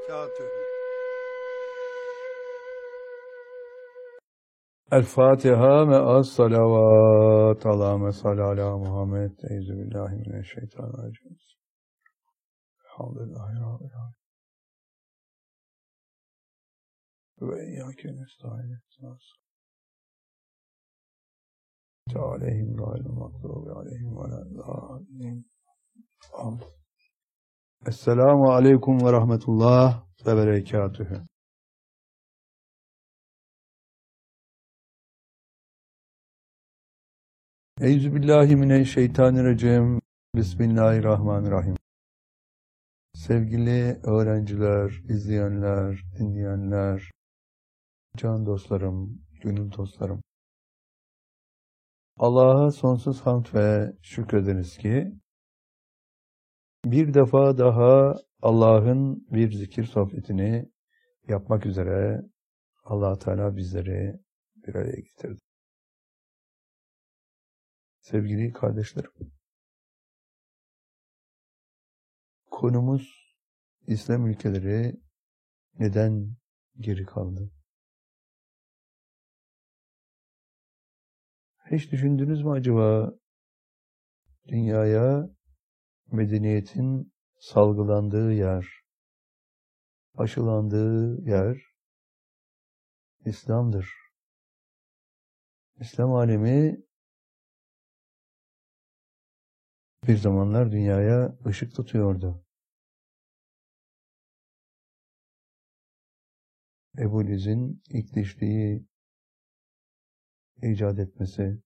berekatühü. El-Fatiha ve as-salavat. Allahümme salli ala Muhammed. Euzubillahimineşşeytanirracim. Elhamdülillahi Rabbil alemin. Ve iyyâke nestaîn. Aleyhim gayril mağdûbi aleyhim veleddâllîn. Amin. Esselamu aleyküm ve rahmetullah ve berekatühü. Euzubillahimineşşeytanirracim. Bismillahirrahmanirrahim. Sevgili öğrenciler, izleyenler, dinleyenler, can dostlarım, gönül dostlarım. Allah'a sonsuz hamd ve şükrederiz ki bir defa daha Allah'ın bir zikir sohbetini yapmak üzere Allah Teala bizleri bir araya getirdi. Sevgili kardeşlerim, konumuz İslam ülkeleri neden geri kaldı? Hiç düşündünüz mü acaba dünyaya medeniyetin salgılandığı yer, aşılandığı yer İslam'dır. İslam alemi bir zamanlar dünyaya ışık tutuyordu. Ebu Liz'in ilk dişliği icat etmesi,